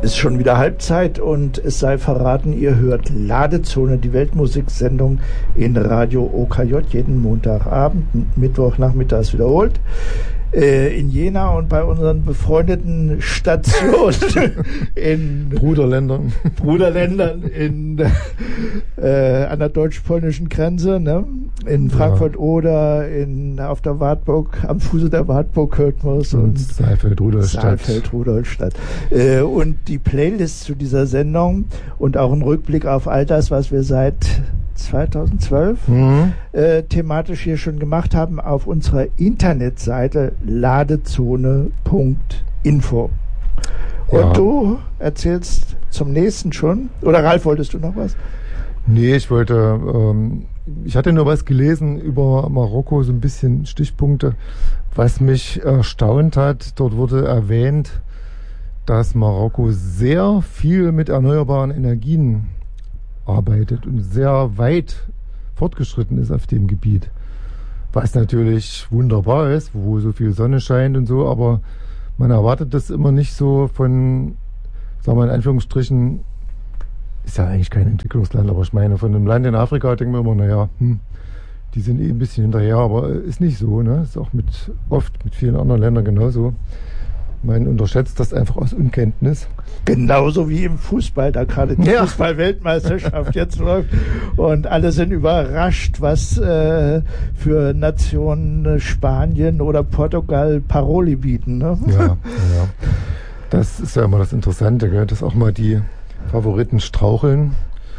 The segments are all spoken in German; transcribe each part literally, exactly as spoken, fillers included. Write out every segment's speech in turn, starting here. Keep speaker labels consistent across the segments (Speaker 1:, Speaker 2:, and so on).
Speaker 1: Es ist schon wieder Halbzeit und es sei verraten, ihr hört Ladezone, die Weltmusiksendung in Radio O K J, jeden Montagabend, Mittwochnachmittags wiederholt. In Jena und bei unseren befreundeten Stationen in
Speaker 2: Bruderländern,
Speaker 1: Bruderländern in, äh, an der deutsch-polnischen Grenze, ne? In Frankfurt ja. oder in, auf der Wartburg, am Fuße der Wartburg hört man es. Und
Speaker 2: Saalfeld-Rudolstadt.
Speaker 1: Saalfeld-Rudolstadt. Äh, und die Playlist zu dieser Sendung und auch ein Rückblick auf all das, was wir seit zweitausendzwölf mhm. äh, thematisch hier schon gemacht haben, auf unserer Internetseite ladezone punkt info. Und ja. du erzählst zum nächsten schon? Oder Ralf, wolltest du noch was?
Speaker 2: Nee, ich wollte, ähm, ich hatte nur was gelesen über Marokko, so ein bisschen Stichpunkte. Was mich erstaunt hat, dort wurde erwähnt, dass Marokko sehr viel mit erneuerbaren Energien arbeitet und sehr weit fortgeschritten ist auf dem Gebiet. Was natürlich wunderbar ist, wo so viel Sonne scheint und so, aber man erwartet das immer nicht so von, sagen wir in Anführungsstrichen, ist ja eigentlich kein Entwicklungsland, aber ich meine, von einem Land in Afrika denken wir immer, naja, hm, die sind eh ein bisschen hinterher, aber ist nicht so, ne? Ist auch mit, oft mit vielen anderen Ländern genauso. Man unterschätzt das einfach aus Unkenntnis.
Speaker 1: Genauso wie im Fußball, da gerade die ja. Fußball-Weltmeisterschaft jetzt läuft und alle sind überrascht, was äh, für Nationen Spanien oder Portugal Paroli bieten. Ne?
Speaker 2: Ja, ja, das ist ja immer das Interessante, gell? Dass auch mal die Favoriten straucheln.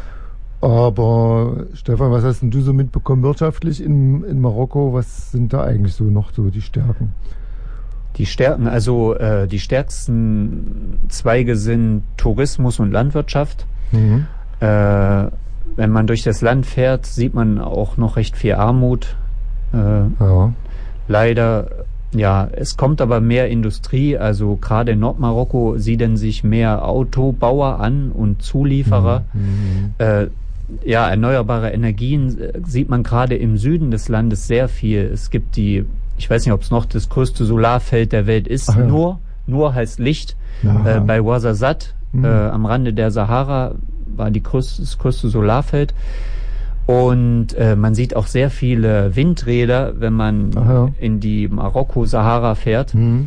Speaker 2: Aber Stefan, was hast denn du so mitbekommen wirtschaftlich in, in Marokko? Was sind da eigentlich so noch so die Stärken?
Speaker 3: Die Stärken, also äh, die stärksten Zweige sind Tourismus und Landwirtschaft. Mhm. Äh, wenn man durch das Land fährt, sieht man auch noch recht viel Armut. Äh, ja. Leider, ja, es kommt aber mehr Industrie. Also gerade in Nordmarokko siedeln sich mehr Autobauer an und Zulieferer. Mhm. Äh, ja, erneuerbare Energien äh, sieht man gerade im Süden des Landes sehr viel. Es gibt die Ich weiß nicht, ob es noch das größte Solarfeld der Welt ist. Ja. Nur, nur heißt Licht. Ja. Äh, bei Ouarzazate, mhm. äh, am Rande der Sahara, war die größte, das größte Solarfeld. Und äh, man sieht auch sehr viele Windräder, wenn man ja. in die Marokko-Sahara fährt. Mhm.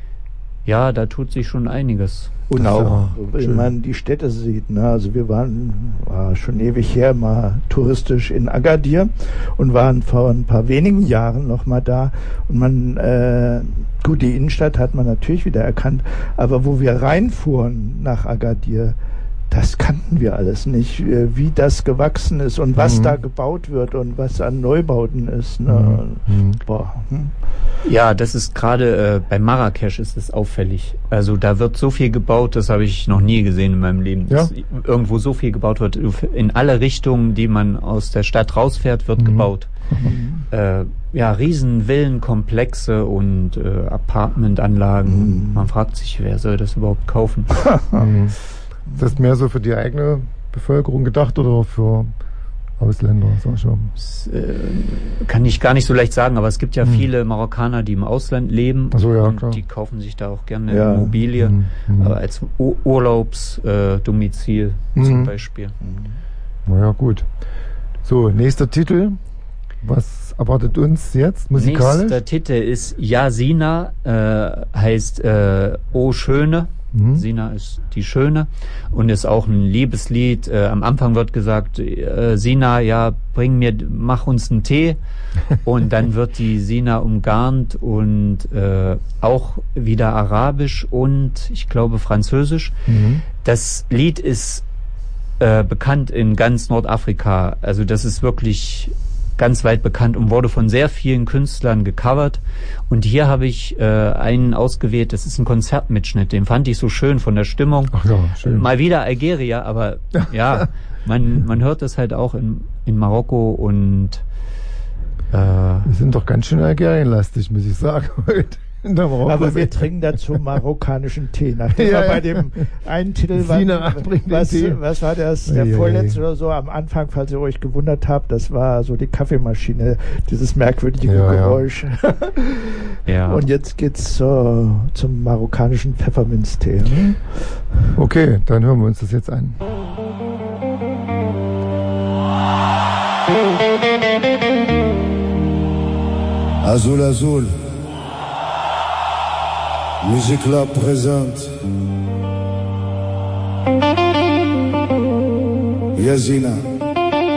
Speaker 3: Ja, da tut sich schon einiges.
Speaker 1: Und das auch, wenn man die Städte sieht, ne? Also wir waren war schon ewig her mal touristisch in Agadir und waren vor ein paar wenigen Jahren noch mal da. Und man, äh, gut, die Innenstadt hat man natürlich wieder erkannt, aber wo wir reinfuhren nach Agadir, das kannten wir alles nicht, wie das gewachsen ist und was mhm. da gebaut wird und was an Neubauten ist. Ne? Mhm. Boah. Hm.
Speaker 3: Ja, das ist gerade äh, bei Marrakesch ist es auffällig. Also da wird so viel gebaut, das habe ich noch nie gesehen in meinem Leben. Ja? Dass irgendwo so viel gebaut wird. In alle Richtungen, die man aus der Stadt rausfährt, wird mhm. gebaut. Mhm. Äh, ja, riesen Villenkomplexe und äh, Apartmentanlagen. Mhm. Man fragt sich, wer soll das überhaupt kaufen?
Speaker 2: mhm. Ist das mehr so für die eigene Bevölkerung gedacht oder für Ausländer? Sag ich mal?
Speaker 3: Das äh, kann ich gar nicht so leicht sagen, aber es gibt ja hm. viele Marokkaner, die im Ausland leben.
Speaker 2: Ach so, ja,
Speaker 3: und
Speaker 2: klar.
Speaker 3: Die kaufen sich da auch gerne
Speaker 1: ja.
Speaker 3: Immobilie, hm. Hm. aber als Ur- Urlaubsdomizil äh, hm. zum Beispiel.
Speaker 2: Hm. Naja, gut. So, nächster Titel. Was erwartet uns jetzt musikalisch?
Speaker 3: Nächster Titel ist Ja Sina, äh, heißt äh, O Schöne. Mhm. Sina ist die Schöne und ist auch ein Liebeslied. Äh, am Anfang wird gesagt, äh, Sina, ja, bring mir, mach uns einen Tee. Und dann wird die Sina umgarnt und äh, auch wieder Arabisch und ich glaube Französisch. Mhm. Das Lied ist äh, bekannt in ganz Nordafrika. Also das ist wirklich ganz weit bekannt und wurde von sehr vielen Künstlern gecovert. Und hier habe ich äh, einen ausgewählt, das ist ein Konzertmitschnitt, den fand ich so schön von der Stimmung.
Speaker 2: Ach ja, schön.
Speaker 3: Mal wieder Algeria, aber ja, man, man hört das halt auch in, in Marokko und äh,
Speaker 2: wir sind doch ganz schön algerienlastig, muss ich sagen, heute.
Speaker 1: Aber wir trinken dazu marokkanischen Tee. Nachdem
Speaker 2: ja,
Speaker 1: wir
Speaker 2: ja.
Speaker 1: bei dem einen Titel
Speaker 2: Sina,
Speaker 1: was,
Speaker 2: Tee.
Speaker 1: was war das? Der
Speaker 2: ja,
Speaker 1: vorletzte
Speaker 2: ja.
Speaker 1: oder so am Anfang, falls ihr euch gewundert habt, das war so die Kaffeemaschine, dieses merkwürdige
Speaker 2: ja,
Speaker 1: Geräusch.
Speaker 3: Ja. Ja.
Speaker 1: Und jetzt geht's zur, zum marokkanischen Pfefferminztee. Hm?
Speaker 2: Okay, dann hören wir uns das jetzt an.
Speaker 4: Azul Azul, Musique Lab présente Yazina.